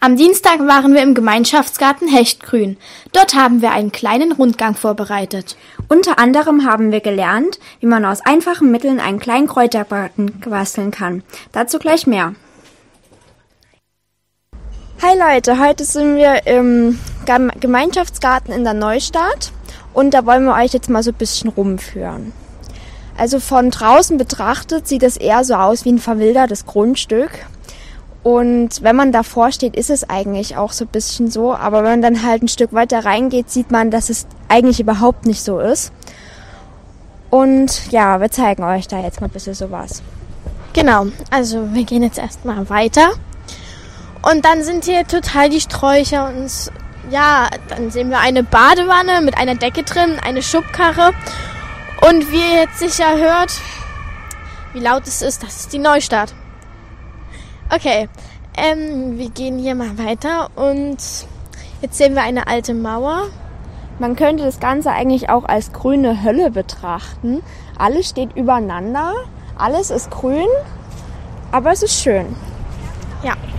Am Dienstag waren wir im Gemeinschaftsgarten Hechtgrün. Dort haben wir einen kleinen Rundgang vorbereitet. Unter anderem haben wir gelernt, wie man aus einfachen Mitteln einen kleinen Kräutergarten basteln kann. Dazu gleich mehr. Hi Leute, heute sind wir im Gemeinschaftsgarten in der Neustadt und da wollen wir euch jetzt mal so ein bisschen rumführen. Also von draußen betrachtet sieht es eher so aus wie ein verwildertes Grundstück. Und wenn man davor steht, ist es eigentlich auch so ein bisschen so. Aber wenn man dann halt ein Stück weiter reingeht, sieht man, dass es eigentlich überhaupt nicht so ist. Und ja, wir zeigen euch da jetzt mal ein bisschen sowas. Genau, also wir gehen jetzt erstmal weiter. Und dann sind hier total die Sträucher und ja, dann sehen wir eine Badewanne mit einer Decke drin, eine Schubkarre. Und wie ihr jetzt sicher hört, wie laut es ist, das ist die Neustadt. Okay, wir gehen hier mal weiter und jetzt sehen wir eine alte Mauer. Man könnte das Ganze eigentlich auch als grüne Hölle betrachten. Alles steht übereinander, alles ist grün, aber es ist schön. Ja.